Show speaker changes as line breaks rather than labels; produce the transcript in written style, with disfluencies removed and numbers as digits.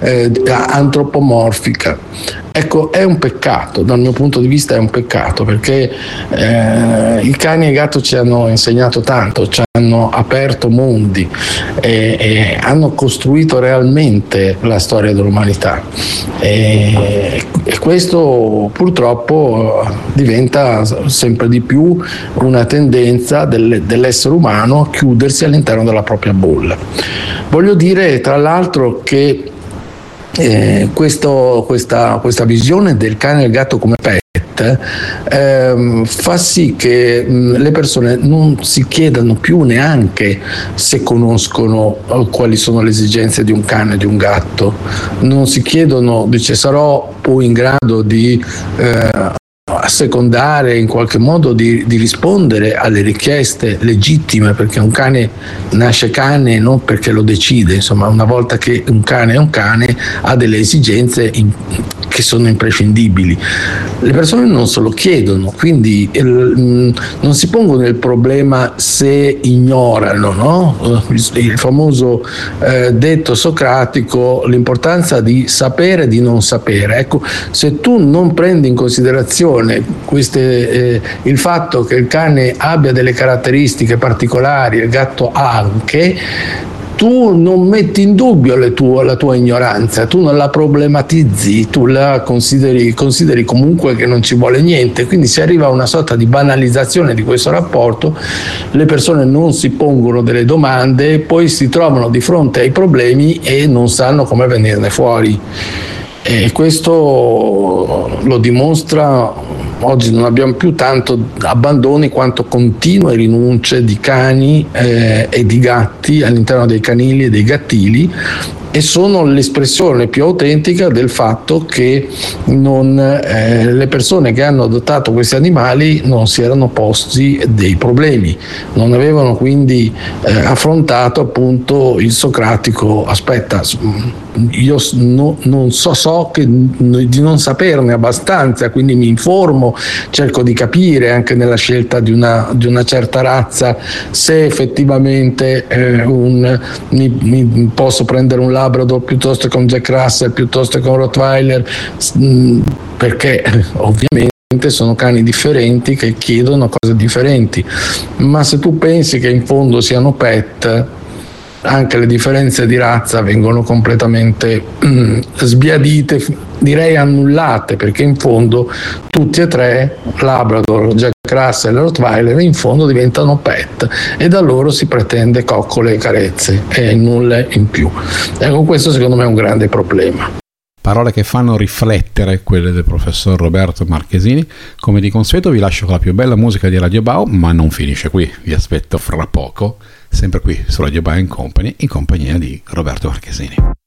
antropomorfica. Ecco, è un peccato, dal mio punto di vista è un peccato, perché i cani e il gatto ci hanno insegnato tanto, ci hanno aperto mondi e hanno costruito realmente la storia dell'umanità. E questo purtroppo diventa sempre di più una tendenza dell'essere umano a chiudersi all'interno della propria bolla. Voglio dire, tra l'altro, che questa visione del cane e del gatto come pet fa sì che le persone non si chiedano più neanche se conoscono quali sono le esigenze di un cane e di un gatto, non si chiedono, dice, sarò poi in grado di assecondare, in qualche modo di rispondere alle richieste legittime, perché un cane nasce cane non perché lo decide, insomma, una volta che un cane è un cane ha delle esigenze che sono imprescindibili. Le persone non se lo chiedono, quindi non si pongono il problema se ignorano, no? Il famoso detto socratico, l'importanza di sapere e di non sapere. Ecco, se tu non prendi in considerazione il fatto che il cane abbia delle caratteristiche particolari, il gatto anche, tu non metti in dubbio la tua ignoranza, tu non la problematizzi, tu la consideri comunque che non ci vuole niente, quindi si arriva a una sorta di banalizzazione di questo rapporto, le persone non si pongono delle domande, poi si trovano di fronte ai problemi e non sanno come venirne fuori. E questo lo dimostra, oggi non abbiamo più tanto abbandoni quanto continue rinunce di cani e di gatti all'interno dei canili e dei gattili, e sono l'espressione più autentica del fatto che le persone che hanno adottato questi animali non si erano posti dei problemi, non avevano quindi affrontato appunto il socratico: aspetta, io so di non saperne abbastanza, quindi mi informo, cerco di capire anche nella scelta di una certa razza se effettivamente mi posso prendere un Labrador piuttosto che un Jack Russell, piuttosto che un Rottweiler, perché ovviamente sono cani differenti che chiedono cose differenti. Ma se tu pensi che in fondo siano pet, anche le differenze di razza vengono completamente sbiadite, direi annullate, perché in fondo tutti e tre, Labrador, Jack Russell e Rottweiler, in fondo diventano pet e da loro si pretende coccole e carezze e nulla in più. Ecco, questo secondo me è un grande problema.
Parole che fanno riflettere, quelle del professor Roberto Marchesini. Come di consueto vi lascio con la più bella musica di Radio Bao, ma non finisce qui, vi aspetto fra poco, sempre qui su Radio Bao & Company, in compagnia di Roberto Marchesini.